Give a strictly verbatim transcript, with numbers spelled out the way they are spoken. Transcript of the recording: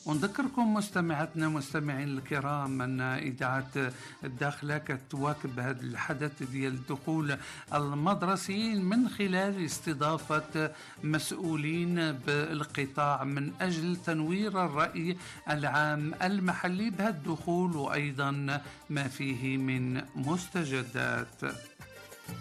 ونذكركم مستمعاتنا مستمعين الكرام أن إذاعة الداخلة كتواكب هذا الحدث ديال الدخول المدرسي من خلال استضافة مسؤولين بالقطاع من أجل تنوير الرأي العام المحلي بهذا الدخول وأيضا ما فيه من مستجدات.